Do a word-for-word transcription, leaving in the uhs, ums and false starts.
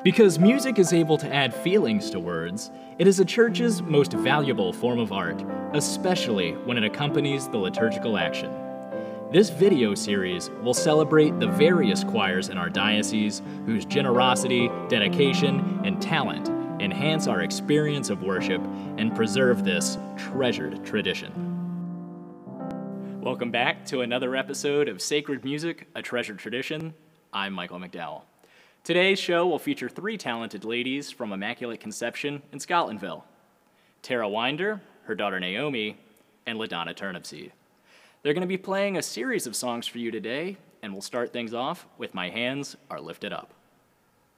Because music is able to add feelings to words, it is a church's most valuable form of art, especially when it accompanies the liturgical action. This video series will celebrate the various choirs in our diocese whose generosity, dedication, and talent enhance our experience of worship and preserve this treasured tradition. Welcome back to another episode of Sacred Music, a Treasured Tradition. I'm Michael McDowell. Today's show will feature three talented ladies from Immaculate Conception in Scotlandville: Tara Winder, her daughter Naomi, and LaDonna Turnipseed. They're going to be playing a series of songs for you today, and we'll start things off with My Hands Are Lifted Up.